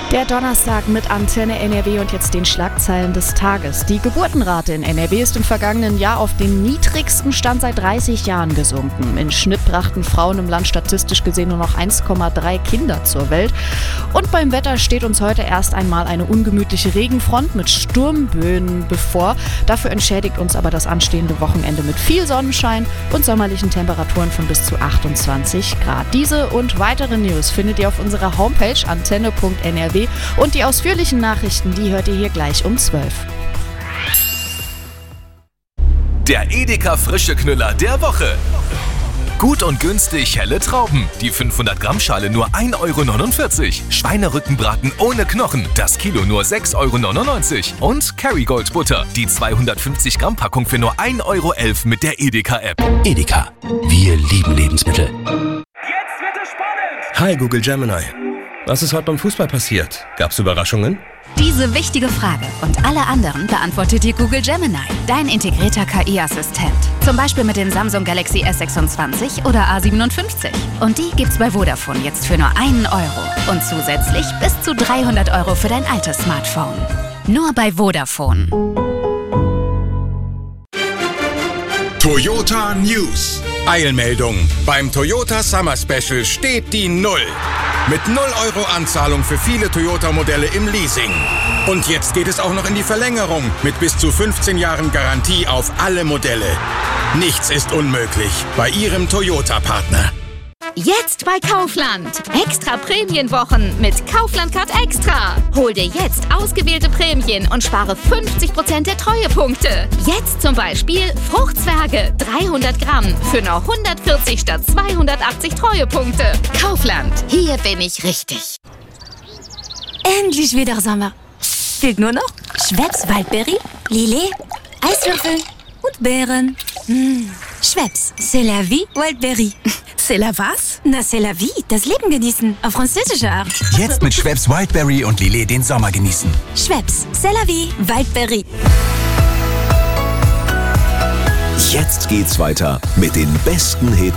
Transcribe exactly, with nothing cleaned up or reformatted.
Der Donnerstag mit Antenne N R W und jetzt den Schlagzeilen des Tages. Die Geburtenrate in N R W ist im vergangenen Jahr auf den niedrigsten Stand seit dreißig Jahren gesunken. Im Schnitt brachten Frauen im Land statistisch gesehen nur noch eins Komma drei Kinder zur Welt. Und beim Wetter steht uns heute erst einmal eine ungemütliche Regenfront mit Sturmböen bevor. Dafür entschädigt uns aber das anstehende Wochenende mit viel Sonnenschein und sommerlichen Temperaturen von bis zu achtundzwanzig Grad. Diese und weitere News findet ihr auf unserer Homepage antenne punkt n r w. Und die ausführlichen Nachrichten, die hört ihr hier gleich um zwölf. Der Edeka Frische Knüller der Woche. Gut und günstig helle Trauben. Die fünfhundert Gramm Schale nur ein Euro neunundvierzig. Schweinerückenbraten ohne Knochen. Das Kilo nur sechs Euro neunundneunzig. Und Kerrygold Butter. Die zweihundertfünfzig Gramm Packung für nur ein Euro elf mit der Edeka App. Edeka. Wir lieben Lebensmittel. Jetzt wird es spannend. Hi Google Gemini. Was ist heute beim Fußball passiert? Gab's Überraschungen? Diese wichtige Frage und alle anderen beantwortet dir Google Gemini, dein integrierter K I-Assistent. Zum Beispiel mit den Samsung Galaxy S sechsundzwanzig oder A siebenundfünfzig. Und die gibt's bei Vodafone jetzt für nur einen Euro. Und zusätzlich bis zu dreihundert Euro für dein altes Smartphone. Nur bei Vodafone. Toyota News. Eilmeldung. Beim Toyota Summer Special steht die Null. Mit null Euro Anzahlung für viele Toyota-Modelle im Leasing. Und jetzt geht es auch noch in die Verlängerung mit bis zu fünfzehn Jahren Garantie auf alle Modelle. Nichts ist unmöglich bei Ihrem Toyota-Partner. Jetzt bei Kaufland. Extra Prämienwochen mit Kaufland Card Extra. Hol dir jetzt ausgewählte Prämien und spare fünfzig Prozent der Treuepunkte. Jetzt zum Beispiel Fruchtzwerge dreihundert Gramm für nur hundertvierzig statt zweihundertachtzig Treuepunkte. Kaufland. Hier bin ich richtig. Endlich wieder Sommer. Fehlt nur noch Schweppes Waldbeere, Lillet, Eiswürfel und Beeren. Mmh. Schweppes, c'est la vie, Wildberry. C'est la was? Na, c'est la vie, das Leben genießen, auf französische Art. Jetzt mit Schweppes Wildberry und Lillet den Sommer genießen. Schweppes, c'est la vie, Wildberry. Jetzt geht's weiter mit den besten Hits